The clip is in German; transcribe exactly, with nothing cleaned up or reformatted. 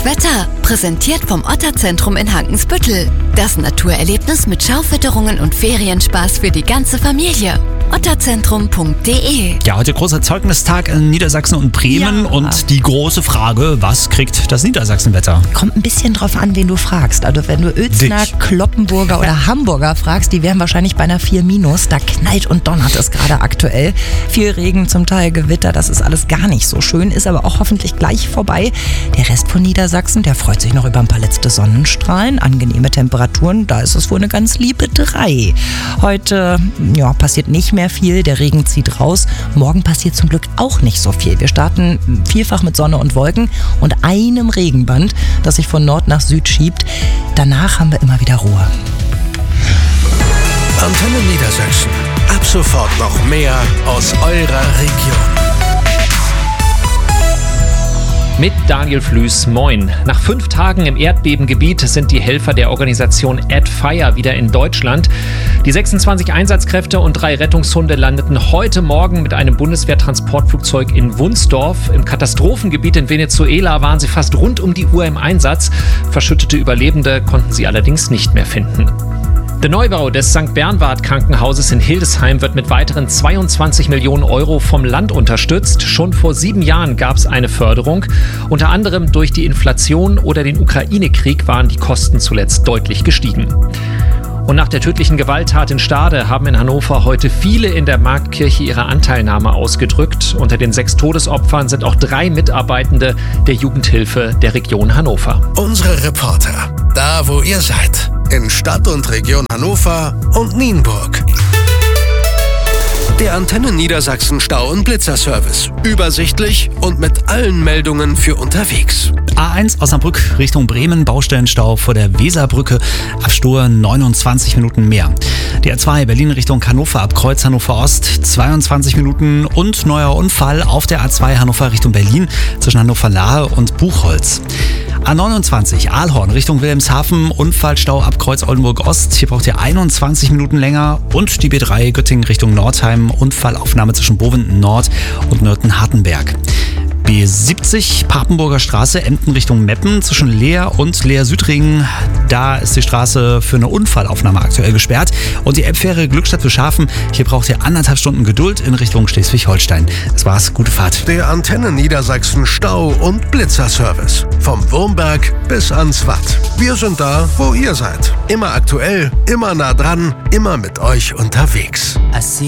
Wetter, präsentiert vom Otterzentrum in Hankensbüttel. Das Naturerlebnis mit Schaufütterungen und Ferienspaß für die ganze Familie. otterzentrum punkt de. Ja, heute großer Zeugnistag in Niedersachsen und Bremen. Ja. Und die große Frage, was kriegt das Niedersachsenwetter? Kommt ein bisschen drauf an, wen du fragst. Also wenn du Uelzner, Dich. Kloppenburger oder Hamburger fragst, die wären wahrscheinlich bei einer vier minus. Da knallt und donnert es gerade aktuell. Viel Regen, zum Teil Gewitter, das ist alles gar nicht so schön, ist aber auch hoffentlich gleich vorbei. Der Rest von Niedersachsen, der freut sich noch über ein paar letzte Sonnenstrahlen, angenehme Temperaturen, da ist es wohl eine ganz liebe drei. Heute ja, passiert nicht mehr viel, der Regen zieht raus. Morgen passiert zum Glück auch nicht so viel. Wir starten vielfach mit Sonne und Wolken und einem Regenband, das sich von Nord nach Süd schiebt. Danach haben wir immer wieder Ruhe. Antenne Niedersachsen. Ab sofort noch mehr aus eurer Region. Mit Daniel Flüß, moin. Nach fünf Tagen im Erdbebengebiet sind die Helfer der Organisation Add Fire wieder in Deutschland. Die sechsundzwanzig Einsatzkräfte und drei Rettungshunde landeten heute Morgen mit einem Bundeswehrtransportflugzeug in Wunsdorf. Im Katastrophengebiet in Venezuela waren sie fast rund um die Uhr im Einsatz. Verschüttete Überlebende konnten sie allerdings nicht mehr finden. Der Neubau des Sankt Bernward Krankenhauses in Hildesheim wird mit weiteren zweiundzwanzig Millionen Euro vom Land unterstützt. Schon vor sieben Jahren gab es eine Förderung. Unter anderem durch die Inflation oder den Ukraine-Krieg waren die Kosten zuletzt deutlich gestiegen. Und nach der tödlichen Gewalttat in Stade haben in Hannover heute viele in der Marktkirche ihre Anteilnahme ausgedrückt. Unter den sechs Todesopfern sind auch drei Mitarbeitende der Jugendhilfe der Region Hannover. Unsere Reporter, da wo ihr seid. In Stadt und Region Hannover und Nienburg. Der Antenne Niedersachsen Stau- und Blitzerservice. Übersichtlich und mit allen Meldungen für unterwegs. A eins Osnabrück Richtung Bremen, Baustellenstau vor der Weserbrücke, ab Stur neunundzwanzig Minuten mehr. Die A zwei Berlin Richtung Hannover ab Kreuz Hannover Ost, zweiundzwanzig Minuten und neuer Unfall auf der A zwei Hannover Richtung Berlin zwischen Hannover Lahe und Buchholz. A neunundzwanzig Aalhorn Richtung Wilhelmshaven, Unfallstau ab Kreuz Oldenburg Ost. Hier braucht ihr einundzwanzig Minuten länger. Und die B drei Göttingen Richtung Nordheim, Unfallaufnahme zwischen Bovenden Nord und Nörten-Hartenberg. B siebzig Papenburger Straße, Emden Richtung Meppen zwischen Leer und Leer-Südringen. Da ist die Straße für eine Unfallaufnahme aktuell gesperrt. Und die Elbfähre Glückstadt Wilshafen, hier braucht ihr anderthalb Stunden Geduld in Richtung Schleswig-Holstein. Das war's, gute Fahrt. Der Antenne Niedersachsen Stau- und Blitzerservice. Vom Wurmberg bis ans Watt. Wir sind da, wo ihr seid. Immer aktuell, immer nah dran, immer mit euch unterwegs.